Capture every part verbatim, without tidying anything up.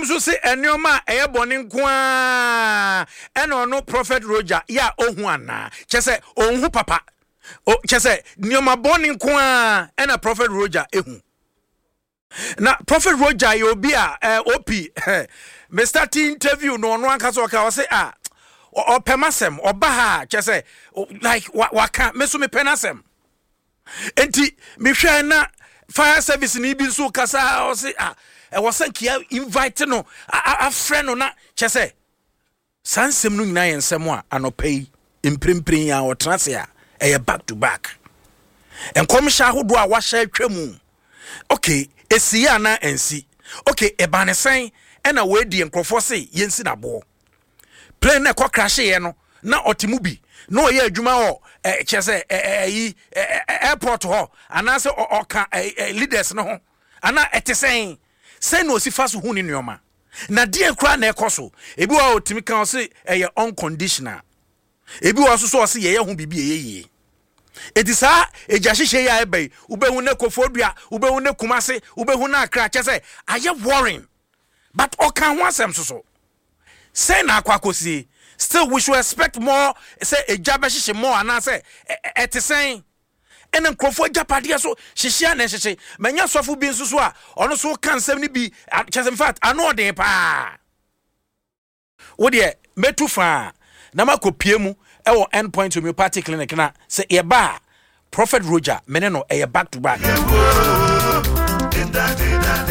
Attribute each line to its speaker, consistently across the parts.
Speaker 1: Ebinom so say enioma eye bone nko a eno no Prophet Roger ya ohu ana chese onhu papa o chese nioma bone nko a ena Prophet Roger ehu na Prophet Roger ye obi a O P me start interview no no anka so ka o say ah o pemasem oba ha chese like waka me so me penasem enti me hwe na fire service ni bi so kasa o say ah e was invite no a friend no na chese sansem no nyina yensem a anopai imprimprin ya o trase a e back to back enkom sha hodo a wa sha atwamu okay esi ya na ensi okay e ba ne sen e na we di enkrofo se yensi na bo plane na ko crash ye no na otimu bi no ye adwuma ho e chese e airport ho anase oka leaders no ho ana etesen say no si faso hu ni nyoma na die kra na ekoso ebi wa otimi kan se eye unconditional ebi wa so so se ye ye hu bibi eyeye etisa eja hihye ya ebe ubehu na kofodua ubehu na kumase ubehu na akra chese aye worrying but okan ho asem so so say na akwakosi still we should expect more say eja be hihye more ana say etisen ene nkrofo japade so hihye na hihye manya sofo bi nsusu a ono so kan sem ni bi chese in fact ano den pa wo de metu fa na makopie mu ewo endpoint homeopathic clinic na say e ba Prophet Roger meneno e back to back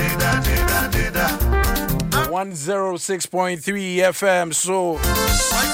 Speaker 1: one oh six point three F M so